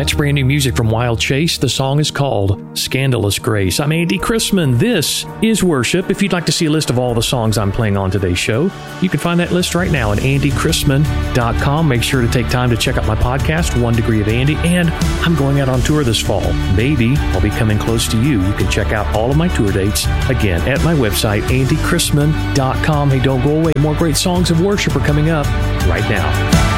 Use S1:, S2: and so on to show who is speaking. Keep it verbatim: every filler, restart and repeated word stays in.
S1: That's brand new music from Wild Chase. The song is called Scandalous Grace. I'm Andy Chrisman. This is Worship. If you'd like to see a list of all the songs I'm playing on today's show, you can find that list right now at andy chrisman dot com. Make sure to take time to check out my podcast, One Degree of Andy, and I'm going out on tour this fall. Maybe I'll be coming close to you. You can check out all of my tour dates, again, at my website, andy chrisman dot com. Hey, don't go away. More great songs of worship are coming up right now.